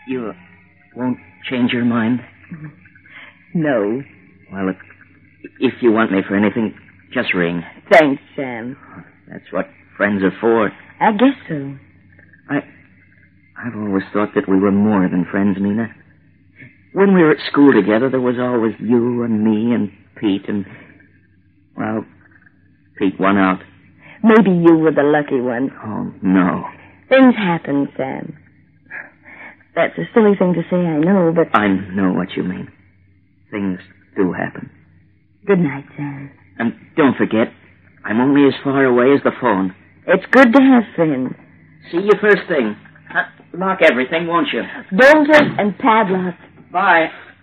You won't change your mind? No. Well, if you want me for anything, just ring. Thanks, Sam. That's what friends are for. I guess so. I've always thought that we were more than friends, Mina. When we were at school together, there was always you and me and Pete and... Well, Pete won out. Maybe you were the lucky one. Oh, no. Things happen, Sam. That's a silly thing to say, I know, but... I know what you mean. Things do happen. Good night, Sam. And don't forget, I'm only as far away as the phone. It's good to have friends. See you first thing. Lock everything, won't you? Bolted and padlocked. Bye.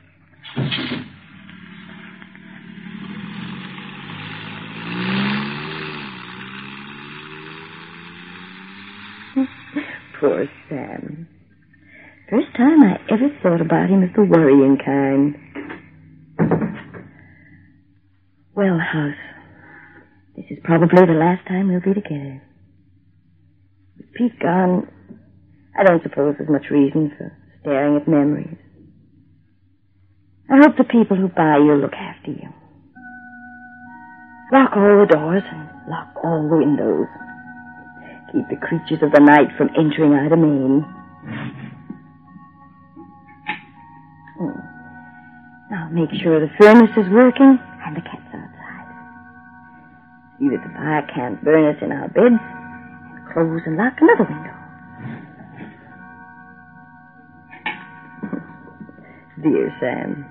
Poor Sam. First time I ever thought about him as the worrying kind. Well, House, this is probably the last time we'll be together. With Pete gone, I don't suppose there's much reason for staring at memories. I hope the people who buy you look after you. Lock all the doors and lock all the windows. Keep the creatures of the night from entering our domain. Now make sure the furnace is working and the cat's outside. See that the fire can't burn us in our beds. And close and lock another window. Dear Sam.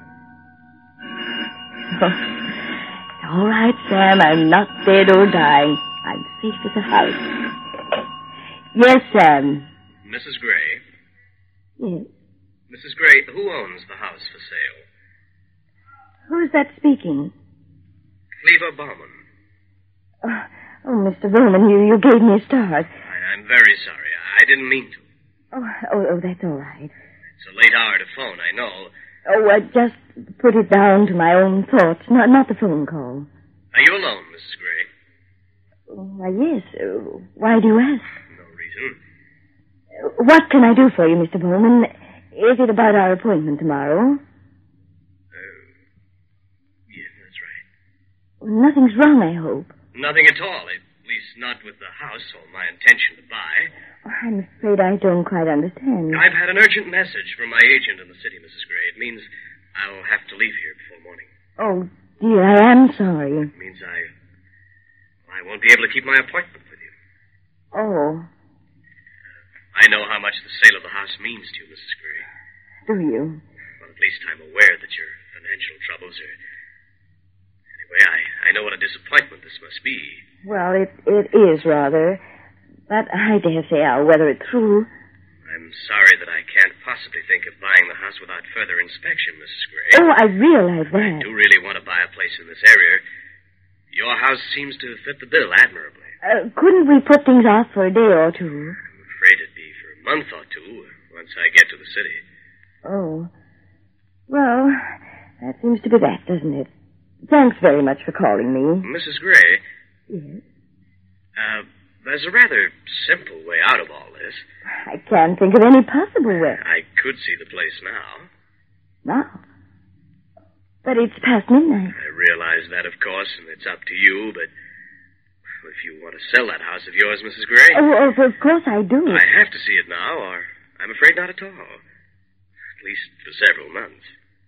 Oh, all right, Sam. I'm not dead or dying. I'm safe as a house. Yes, Sam. Mrs. Gray. Yes. Mrs. Gray, who owns the house for sale? Who's that speaking? Cleaver Bauman. Oh, Mr. Bowman, you gave me a start. I'm very sorry. I didn't mean to. Oh, that's all right. It's a late hour to phone, I know. Oh, just put it down to my own thoughts, not the phone call. Are you alone, Mrs. Gray? Why, yes. Why do you ask? No reason. What can I do for you, Mr. Bowman? Is it about our appointment tomorrow? Yes, that's right. Nothing's wrong, I hope. Nothing at all, at least not with the house or my intention to buy. I'm afraid I don't quite understand. I've had an urgent message from my agent in the city, Mrs. Gray. It means I'll have to leave here before morning. Oh, dear, I am sorry. It means I won't be able to keep my appointment with you. Oh. I know how much the sale of the house means to you, Mrs. Gray. Do you? Well, at least I'm aware that your financial troubles are... Anyway, I know what a disappointment this must be. Well, it is rather. But I dare say I'll weather it through. I'm sorry that I can't possibly think of buying the house without further inspection, Mrs. Gray. Oh, I realize that. I do really want to buy a place in this area. Your house seems to fit the bill admirably. Couldn't we put things off for a day or two? I'm afraid it'd be for a month or two once I get to the city. Oh. Well, that seems to be that, doesn't it? Thanks very much for calling me. Mrs. Gray. Yes? There's a rather simple way out of all this. I can't think of any possible way. I could see the place now. Now? But it's past midnight. I realize that, of course, and it's up to you, but if you want to sell that house of yours, Mrs. Gray... Oh, of course I do. I have to see it now, or I'm afraid not at all. At least for several months.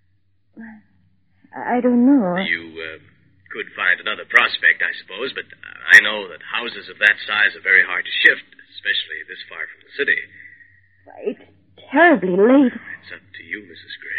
I don't know. You could find another prospect, I suppose, but I know that houses of that size are very hard to shift, especially this far from the city. It's terribly late. It's up to you, Mrs. Gray.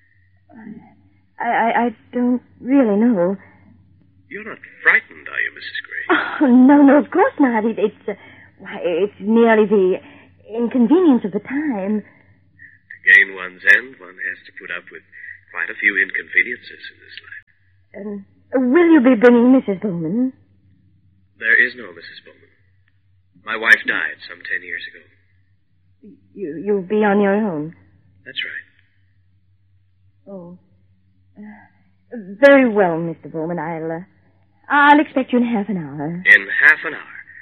I don't really know. You're not frightened, are you, Mrs. Gray? Oh, no, of course not. It's merely the inconvenience of the time. To gain one's end, one has to put up with quite a few inconveniences in this life. Will you be bringing Mrs. Bowman? There is no Mrs. Bowman. My wife died some 10 years ago. You'll be on your own? That's right. Oh. Very well, Mr. Bowman. I'll expect you in half an hour. In half an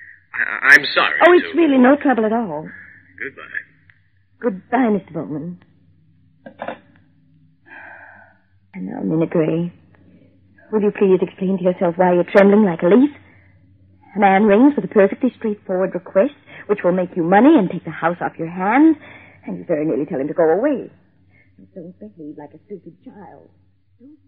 hour? I'm sorry. Oh, it's really no trouble at all. Goodbye. Goodbye, Mr. Bowman. And now, Nina Gray, will you please explain to yourself why you're trembling like a leaf? A man rings with a perfectly straightforward request, which will make you money and take the house off your hands, and you very nearly tell him to go away. Don't behave like a stupid child. Don't